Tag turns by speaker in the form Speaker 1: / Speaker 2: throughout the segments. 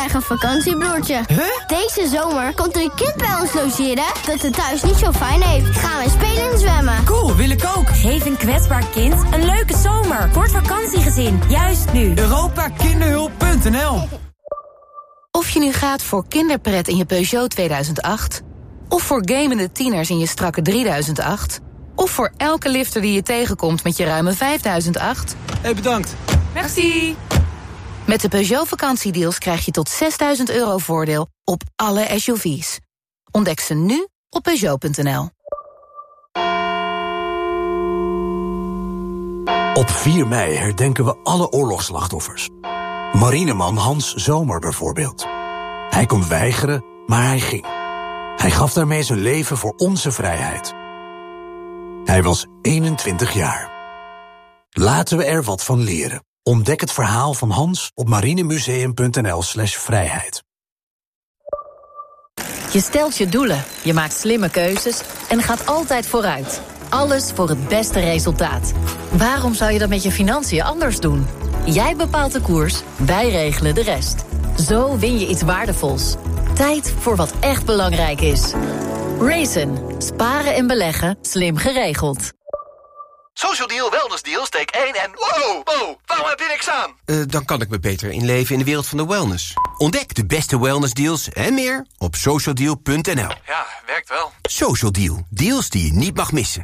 Speaker 1: krijgen een vakantiebroertje.
Speaker 2: Huh?
Speaker 1: Deze zomer komt er een kind bij ons logeren dat het thuis niet zo fijn heeft. Gaan we spelen en zwemmen.
Speaker 2: Cool, wil ik ook.
Speaker 3: Geef een kwetsbaar kind een leuke zomer. Voor het vakantiegezin, juist nu.
Speaker 2: Europakinderhulp.nl.
Speaker 4: Of je nu gaat voor kinderpret in je Peugeot 2008... of voor gamende tieners in je strakke 3008... of voor elke lifter die je tegenkomt met je ruime 5008...
Speaker 2: Hey, bedankt.
Speaker 4: Merci. Met de Peugeot vakantiedeals krijg je tot €6.000 voordeel op alle SUV's. Ontdek ze nu op Peugeot.nl.
Speaker 5: Op 4 mei herdenken we alle oorlogsslachtoffers. Marineman Hans Zomer bijvoorbeeld. Hij kon weigeren, maar hij ging. Hij gaf daarmee zijn leven voor onze vrijheid. Hij was 21 jaar. Laten we er wat van leren. Ontdek het verhaal van Hans op marinemuseum.nl/vrijheid.
Speaker 4: Je stelt je doelen, je maakt slimme keuzes en gaat altijd vooruit. Alles voor het beste resultaat. Waarom zou je dat met je financiën anders doen? Jij bepaalt de koers, wij regelen de rest. Zo win je iets waardevols. Tijd voor wat echt belangrijk is. Raisin. Sparen en beleggen, slim geregeld.
Speaker 6: Social Deal, Wellness Deal, steek 1 en... Wow, waarom heb je niks aan?
Speaker 7: Dan kan ik me beter inleven in de wereld van de wellness. Ontdek de beste wellness deals en meer op socialdeal.nl.
Speaker 6: Ja, werkt wel.
Speaker 7: Social Deal, deals die je niet mag missen.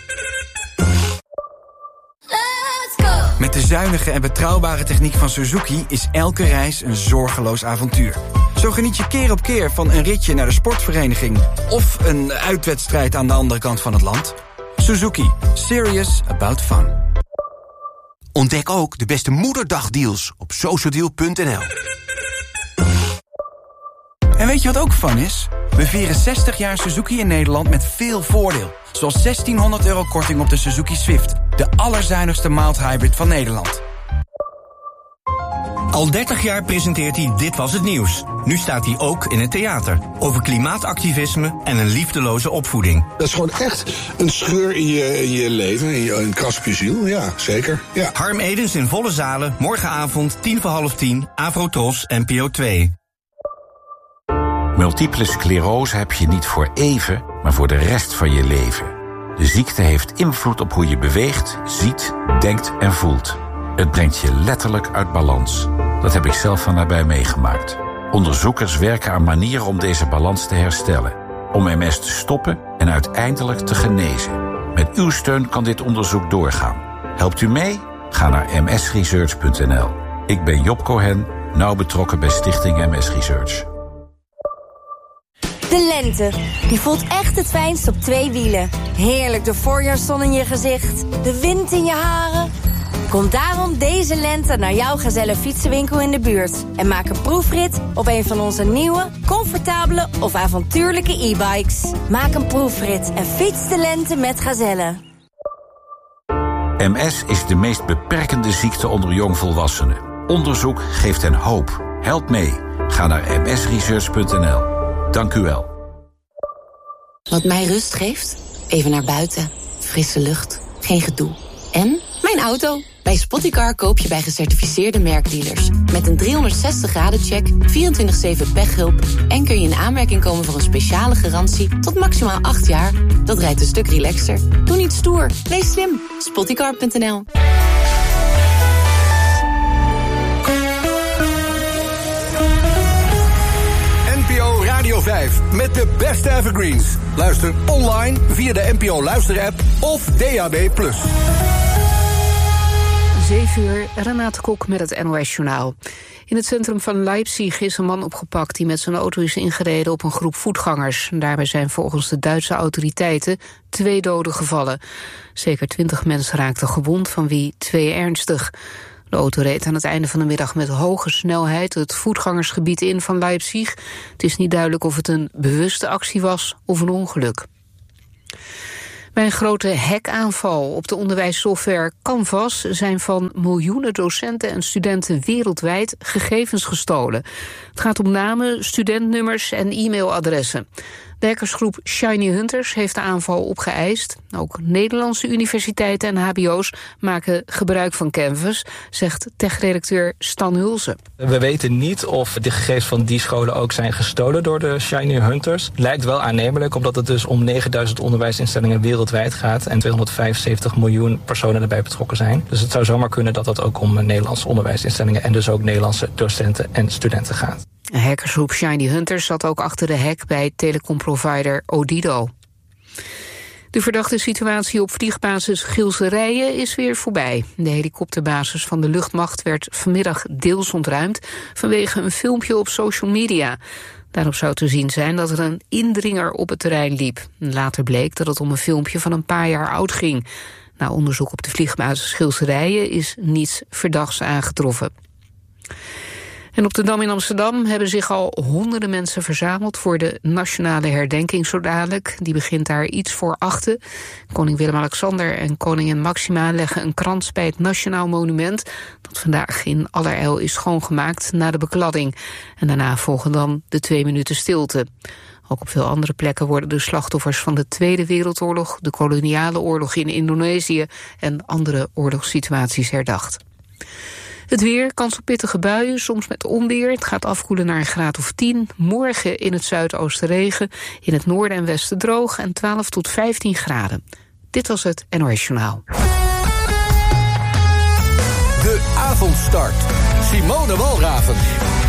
Speaker 2: Met de zuinige en betrouwbare techniek van Suzuki is elke reis een zorgeloos avontuur. Zo geniet je keer op keer van een ritje naar de sportvereniging of een uitwedstrijd aan de andere kant van het land. Suzuki. Serious about fun.
Speaker 7: Ontdek ook de beste moederdagdeals op socialdeal.nl.
Speaker 2: En weet je wat ook fun is? We vieren 60 jaar Suzuki in Nederland met veel voordeel. Zoals €1.600 korting op de Suzuki Swift. De allerzuinigste mild hybrid van Nederland.
Speaker 8: Al 30 jaar presenteert hij Dit Was Het Nieuws. Nu staat hij ook in het theater. Over klimaatactivisme en een liefdeloze opvoeding.
Speaker 9: Dat is gewoon echt een scheur in je leven, in een kras op je ziel. Ja, zeker. Ja.
Speaker 8: Harm Edens in volle zalen, morgenavond 10:45, Afrotros, NPO 2.
Speaker 10: Multiple sclerose heb je niet voor even, maar voor de rest van je leven. De ziekte heeft invloed op hoe je beweegt, ziet, denkt en voelt. Het brengt je letterlijk uit balans. Dat heb ik zelf van nabij meegemaakt. Onderzoekers werken aan manieren om deze balans te herstellen. Om MS te stoppen en uiteindelijk te genezen. Met uw steun kan dit onderzoek doorgaan. Helpt u mee? Ga naar msresearch.nl. Ik ben Job Cohen, nauw betrokken bij Stichting MS Research.
Speaker 3: De lente, die voelt echt het fijnst op 2 wielen. Heerlijk de voorjaarszon in je gezicht, de wind in je haren. Kom daarom deze lente naar jouw Gazelle fietsenwinkel in de buurt. En maak een proefrit op een van onze nieuwe, comfortabele of avontuurlijke e-bikes. Maak een proefrit en fiets de lente met Gazelle.
Speaker 10: MS is de meest beperkende ziekte onder jongvolwassenen. Onderzoek geeft hen hoop. Help mee. Ga naar msresearch.nl. Dank u wel.
Speaker 4: Wat mij rust geeft? Even naar buiten. Frisse lucht. Geen gedoe. En mijn auto. Bij Spottycar koop je bij gecertificeerde merkdealers. Met een 360-graden-check, 24/7 pechhulp... en kun je in aanmerking komen voor een speciale garantie tot maximaal 8 jaar. Dat rijdt een stuk relaxter. Doe niet stoer. Wees slim. Spottycar.nl.
Speaker 11: NPO Radio 5 met de beste evergreens. Luister online via de NPO Luister-app of DAB+.
Speaker 12: 7 uur, Renate Kok met het NOS-journaal. In het centrum van Leipzig is een man opgepakt die met zijn auto is ingereden op een groep voetgangers. Daarbij zijn volgens de Duitse autoriteiten 2 doden gevallen. Zeker 20 mensen raakten gewond, van wie 2 ernstig. De auto reed aan het einde van de middag met hoge snelheid het voetgangersgebied in van Leipzig. Het is niet duidelijk of het een bewuste actie was of een ongeluk. Bij een grote hackaanval op de onderwijssoftware Canvas zijn van miljoenen docenten en studenten wereldwijd gegevens gestolen. Het gaat om namen, studentnummers en e-mailadressen. De hackersgroep Shiny Hunters heeft de aanval opgeëist. Ook Nederlandse universiteiten en hbo's maken gebruik van Canvas, zegt techredacteur Stan Hulsen.
Speaker 13: We weten niet of de gegevens van die scholen ook zijn gestolen door de Shiny Hunters. Lijkt wel aannemelijk, omdat het dus om 9000 onderwijsinstellingen wereldwijd gaat en 275 miljoen personen erbij betrokken zijn. Dus het zou zomaar kunnen dat dat ook om Nederlandse onderwijsinstellingen en dus ook Nederlandse docenten en studenten gaat.
Speaker 12: De hackersgroep Shiny Hunters zat ook achter de hack bij telecomprovider Odido. De verdachte situatie op vliegbasis Gilserijen is weer voorbij. De helikopterbasis van de luchtmacht werd vanmiddag deels ontruimd vanwege een filmpje op social media. Daarop zou te zien zijn dat er een indringer op het terrein liep. Later bleek dat het om een filmpje van een paar jaar oud ging. Na onderzoek op de vliegbasis Gilserijen is niets verdachts aangetroffen. En op de Dam in Amsterdam hebben zich al honderden mensen verzameld voor de nationale herdenking zo dadelijk. Die begint daar iets voor 8. Koning Willem-Alexander en koningin Maxima leggen een krans bij het Nationaal Monument, dat vandaag in allerijl is schoongemaakt na de bekladding. En daarna volgen dan de 2 minuten stilte. Ook op veel andere plekken worden de slachtoffers van de Tweede Wereldoorlog, de koloniale oorlog in Indonesië en andere oorlogssituaties herdacht. Het weer, kans op pittige buien, soms met onweer. Het gaat afkoelen naar een graad of 10. Morgen in het zuidoosten regen, in het noorden en westen droog en 12 tot 15 graden. Dit was het NOS Journaal.
Speaker 11: De avondstart. Simone Walraven.